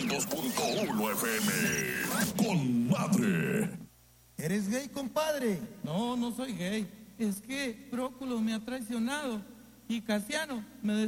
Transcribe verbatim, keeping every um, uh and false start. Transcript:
dos punto uno F M. Con madre. ¿Eres gay, compadre? No, no soy gay. Es que Próculo me ha traicionado y Casiano me